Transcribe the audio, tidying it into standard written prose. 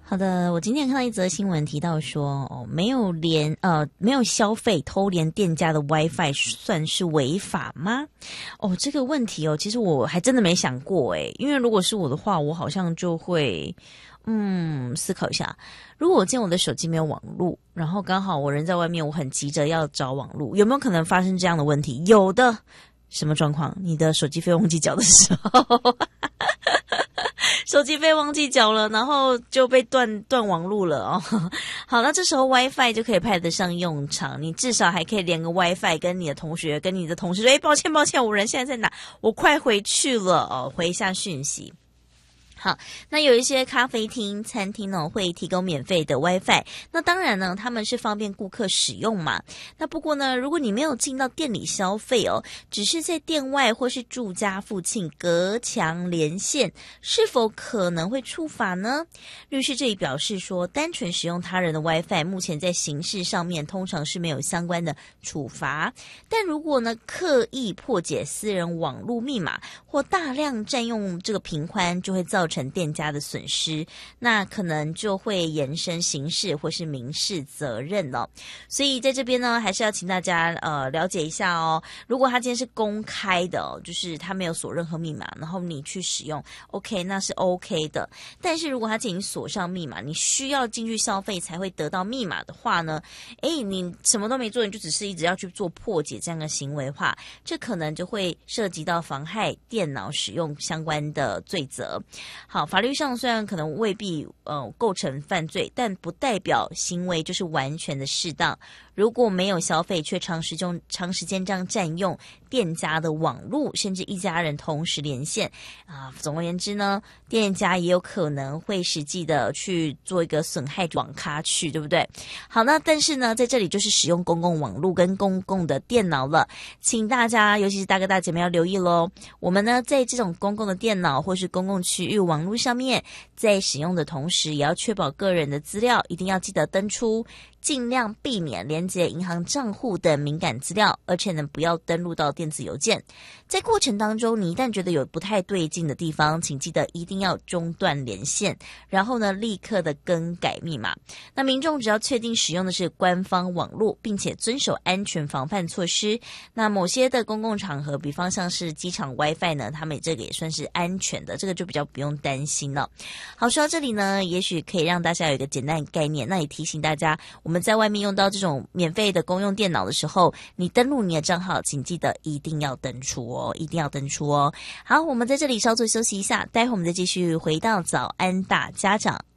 好的，我今天看到一则新闻提到说，没有消费偷连店家的 WiFi 算是违法吗？这个问题其实我还真的没想过因为如果是我的话，我好像就会思考一下，如果我今天我的手机没有网路，然后刚好我人在外面，我很急着要找网路，有没有可能发生这样的问题？有的。什么状况？你的手机费忘记缴的时候手机费忘记缴了，然后就被断网路了好，那这时候 WiFi 就可以派得上用场，你至少还可以连个 WiFi 跟你的同学跟你的同事说抱歉，我人现在在哪？我快回去了回一下讯息。好，那有一些咖啡厅、餐厅呢会提供免费的 WiFi， 那当然呢，他们是方便顾客使用嘛。那不过呢，如果你没有进到店里消费只是在店外或是住家附近隔墙连线，是否可能会触法呢？律师这里表示说，单纯使用他人的 WiFi， 目前在刑事上面通常是没有相关的处罚，但如果呢刻意破解私人网路密码或大量占用这个频宽，就会造成店家的损失，那可能就会延伸刑事或是民事责任了。所以在这边呢，还是要请大家了解一下如果他今天是公开的就是他没有锁任何密码，然后你去使用 OK， 那是 OK 的。但是如果他已经锁上密码，你需要进去消费才会得到密码的话呢，你什么都没做，你就只是一直要去做破解这样的行为的话，这可能就会涉及到妨害电脑使用相关的罪责。好，法律上虽然可能未必构成犯罪，但不代表行为就是完全的适当。如果没有消费，却长时间这样占用店家的网路，甚至一家人同时连线总而言之呢，店家也有可能会实际的去做一个损害网咖去，对不对？好，那但是呢，在这里就是使用公共网路跟公共的电脑了，请大家尤其是大哥大姐妹要留意咯。我们呢在这种公共的电脑或是公共区域网路上面，在使用的同时，也要确保个人的资料一定要记得登出，尽量避免连接银行账户等敏感资料，而且呢不要登录到电子邮件。在过程当中，你一旦觉得有不太对劲的地方，请记得一定要中断连线，然后呢立刻的更改密码。那民众只要确定使用的是官方网络，并且遵守安全防范措施，那某些的公共场合，比方像是机场 WiFi 呢，他们这个也算是安全的，这个就比较不用担心了。好，说到这里呢，也许可以让大家有一个简单的概念，那也提醒大家，我们在外面用到这种免费的公用电脑的时候，你登录你的账号，请记得一定要登出一定要登出好，我们在这里稍作休息一下，待会我们再继续回到早安大家长。